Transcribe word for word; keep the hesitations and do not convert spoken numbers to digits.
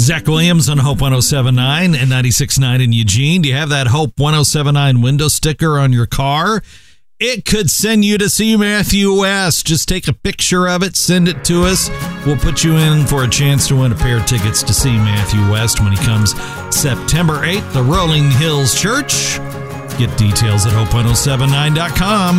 Zach Williams on Hope one oh seven point nine and ninety-six point nine in Eugene. Do you have that Hope one oh seven point nine window sticker on your car? It could send you to see Matthew West. Just take a picture of it, send it to us. We'll put you in for a chance to win a pair of tickets to see Matthew West when he comes September eighth, the Rolling Hills Church. Get details at hope one oh seven nine dot com.